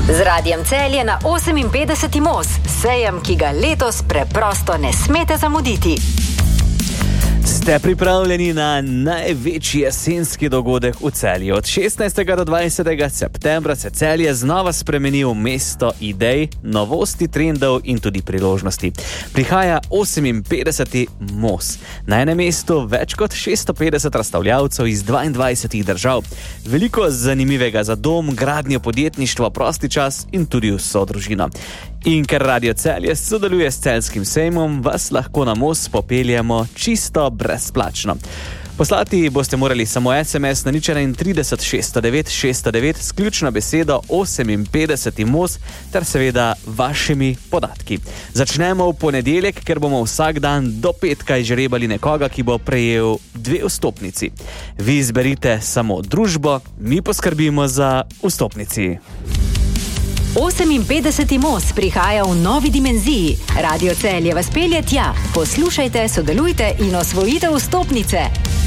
Z Radiem Celje na 58. most, sejem, ki ga letos preprosto ne smete zamuditi. Ste pripravljeni na največji jesenski dogodek v Celju? Od 16. do 20. septembra se Celje znova spremeni v mesto idej, novosti, trendov in tudi priložnosti. Prihaja 58. most. Na enem mestu več kot 650 razstavljavcev iz 22 držav. Veliko zanimivega za dom, gradnjo, podjetništvo, prosti čas in tudi vso družino. In ker Radio Celje sodeluje s Celjskim sejmom, vas lahko na most popeljemo čisto brezplačno. Poslati boste morali samo SMS na 031 609 609 s ključno besedo 58. most ter seveda vašimi podatki. Začnemo v ponedeljek, ker bomo vsak dan do petka izžrebali nekoga, ki bo prejel 2 vstopnici. Vi izberite samo družbo, mi poskrbimo za vstopnici. 58. most prihaja v novi dimenziji. Radio Celje vas pelje tja. Poslušajte, sodelujte in osvojite vstopnice.